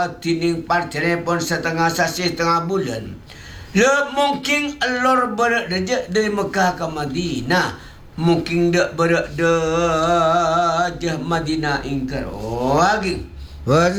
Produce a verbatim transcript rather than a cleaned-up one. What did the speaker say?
tining par telepon setengah sasi setengah bulan. Le mungkin alor berada dari Mekah ke Madinah. Mungkin dak berada je Madinah ingkar. Oh lagi.